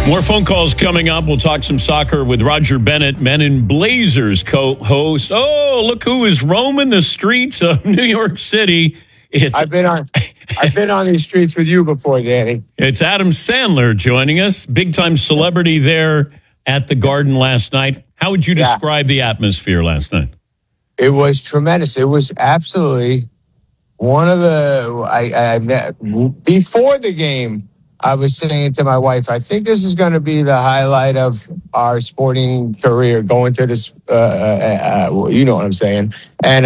More phone calls coming up. We'll talk some soccer with Roger Bennett, Men in Blazers co-host. Oh, look who is roaming the streets of New York City. I've been on these streets with you before, Danny. It's Adam Sandler joining us, big-time celebrity there at the Garden last night. How would you describe the atmosphere last night? It was tremendous. It was absolutely one of the. Before the game, I was saying to my wife, I think this is going to be the highlight of our sporting career, going to this, you know what I'm saying. And,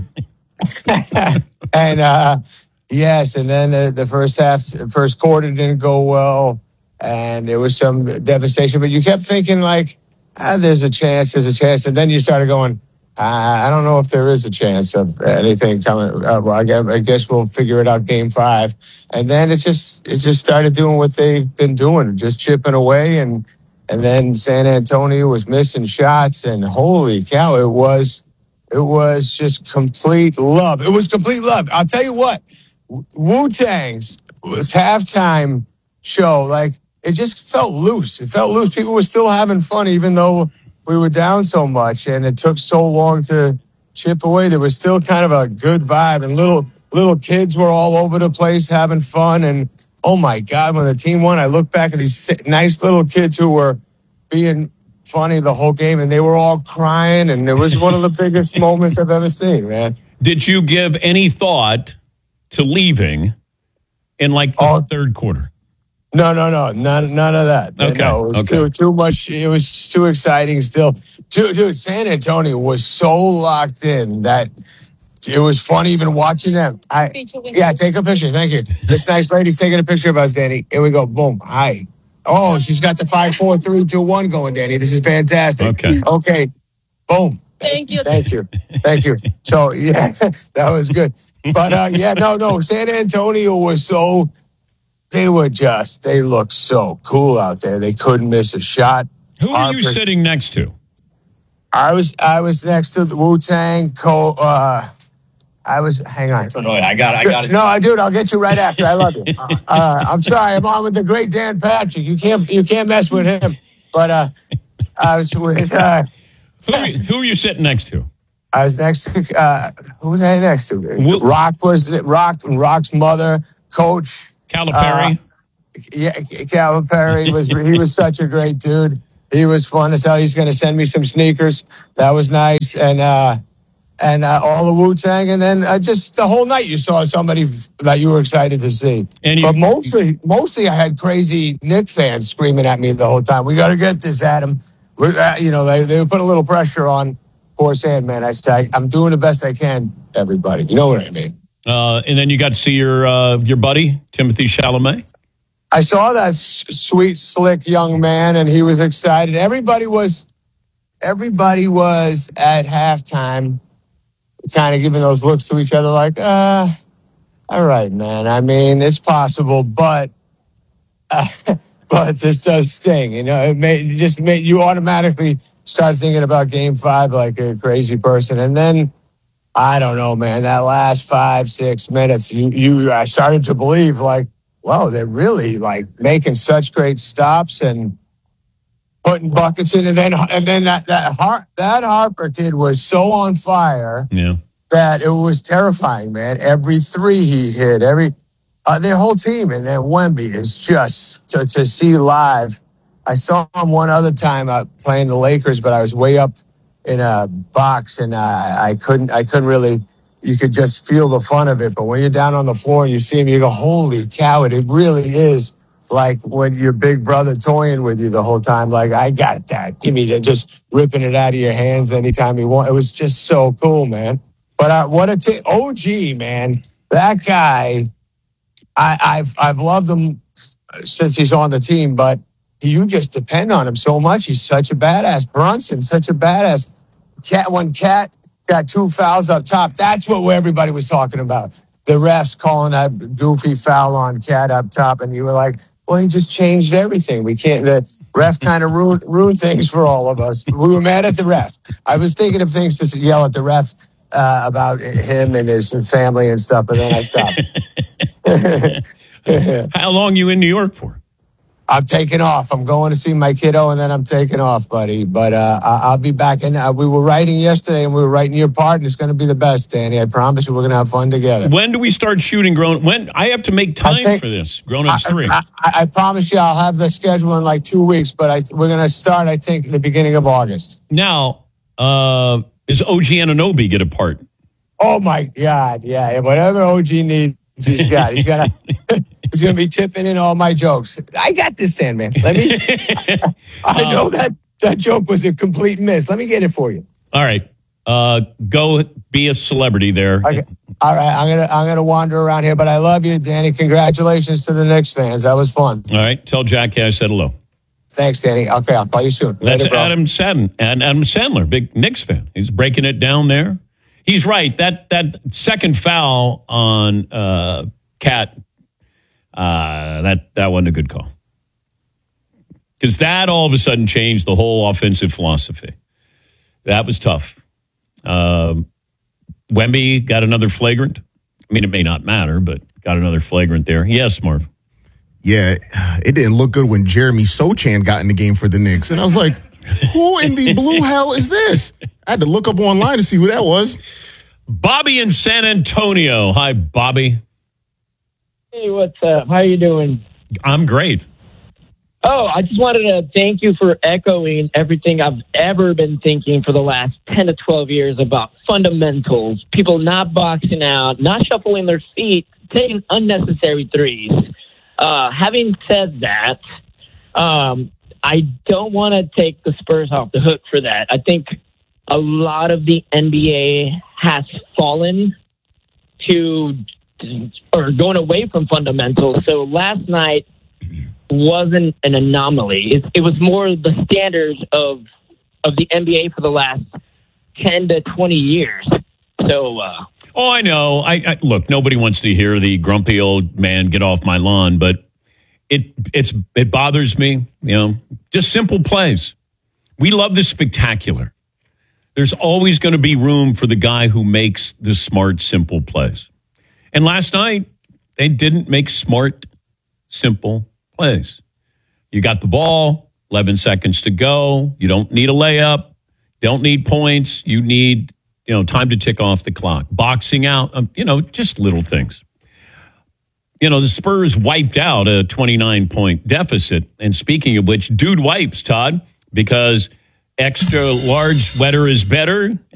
yes, and then the first quarter didn't go well, and there was some devastation, but you kept thinking like, there's a chance. And then you started going, I don't know if there is a chance of anything coming. Well, I guess we'll figure it out game 5. And then it just started doing what they've been doing, just chipping away. And then San Antonio was missing shots, and holy cow, it was just complete love. It was complete love. I'll tell you what, Wu-Tang's was halftime show. Like, it just felt loose. People were still having fun, even though we were down so much, and it took so long to chip away. There was still kind of a good vibe, and little kids were all over the place having fun. And oh my God, when the team won, I look back at these nice little kids who were being funny the whole game, and they were all crying, and it was one of the biggest moments I've ever seen, man. Did you give any thought to leaving in like the third quarter? No, none of that. Okay. No, it was too much. It was too exciting still. Dude, San Antonio was so locked in that it was funny even watching them. Take a picture. Thank you. This nice lady's taking a picture of us, Danny. Here we go. Boom. Hi. Oh, she's got the 5, 4, 3, 2, 1 going, Danny. This is fantastic. Okay. Boom. Thank you. So, yeah, that was good. But, no. San Antonio was so... They looked so cool out there. They couldn't miss a shot. Who were you sitting next to? I was next to the Wu-Tang. Hang on. I got it. No, dude, I'll get you right after. I love you. I'm sorry. I'm on with the great Dan Patrick. You can't mess with him. But I was with... Who are you sitting next to? I was next to... who was I next to? Rock's mother, Coach... Calipari? Calipari he was such a great dude. He was fun as hell. He's going to send me some sneakers. That was nice. And all the Wu-Tang. And then just the whole night you saw somebody that you were excited to see. But mostly I had crazy Knicks fans screaming at me the whole time. We got to get this, Adam. They put a little pressure on poor Sandman. I said, I'm doing the best I can, everybody. You know what I mean? And then you got to see your buddy, Timothy Chalamet? I saw that sweet, slick young man, and he was excited. Everybody was at halftime kind of giving those looks to each other like, all right, man. I mean, it's possible, but this does sting. You know, it made you automatically start thinking about game 5 like a crazy person. And then, I don't know, man, that last 5-6 minutes, I started to believe, like, wow, they're really, like, making such great stops and putting buckets in. And then that Harper kid was so on fire that it was terrifying, man. Every 3 he hit, their whole team. And then Wemby is just, to see live. I saw him one other time playing the Lakers, but I was way up in a box, and I couldn't really. You could just feel the fun of it. But when you're down on the floor and you see him, you go, "Holy cow!" It really is like when your big brother toying with you the whole time. Like, I got that. Give me that. Just ripping it out of your hands anytime you want. It was just so cool, man. But OG, man, that guy. I've loved him since he's on the team, but you just depend on him so much. He's such a badass. Brunson, such a badass. When Cat got 2 fouls up top, that's what everybody was talking about. The refs calling that goofy foul on Cat up top, and you were like, well, he just changed everything. The ref kind of ruined things for all of us. We were mad at the ref. I was thinking of things to yell at the ref about him and his family and stuff, but then I stopped. How long you in New York for? I'm taking off. I'm going to see my kiddo, and then I'm taking off, buddy. But I'll be back. And we were writing yesterday, and we were writing your part, and it's going to be the best, Danny. I promise you, we're going to have fun together. When do we start shooting Grown? When I have to make time for this. Grown Ups 3. I promise you, I'll have the schedule in like 2 weeks. But we're going to start, I think, the beginning of August. Now, is OG Anunoby get a part? Oh my God! Yeah, whatever OG needs, he's got. He's got. He's going to be tipping in all my jokes. I got this, Sandman. Let me. I know that joke was a complete miss. Let me get it for you. All right, go be a celebrity there. Okay. All right, I'm gonna wander around here, but I love you, Danny. Congratulations to the Knicks fans. That was fun. All right, tell Jackie I said hello. Thanks, Danny. Okay, I'll call you soon. That's Later, Adam Sandler, big Knicks fan. He's breaking it down there. He's right. That second foul on Cat, that wasn't a good call. Because that all of a sudden changed the whole offensive philosophy. That was tough. Wemby got another flagrant. I mean, it may not matter, but got another flagrant there. Yes, Marv. Yeah, it didn't look good when Jeremy Sochan got in the game for the Knicks. And I was like, who in the blue hell is this? I had to look up online to see who that was. Bobby in San Antonio. Hi, Bobby. Hey, what's up? How you doing? I'm great. Oh, I just wanted to thank you for echoing everything I've ever been thinking for the last 10 to 12 years about fundamentals, people not boxing out, not shuffling their feet, taking unnecessary threes. Having said that, I don't want to take the Spurs off the hook for that. I think a lot of the NBA has fallen to or going away from fundamentals. So last night wasn't an anomaly. It was more the standards of the NBA for the last 10 to 20 years. So, oh, I know. I look, nobody wants to hear the grumpy old man get off my lawn, but it bothers me, just simple plays. We love the spectacular. There's always going to be room for the guy who makes the smart, simple plays. And last night, they didn't make smart, simple plays. You got the ball, 11 seconds to go. You don't need a layup. Don't need points. You need, time to tick off the clock. Boxing out, just little things. The Spurs wiped out a 29-point deficit. And speaking of which, dude wipes, Todd, because extra large wetter is better.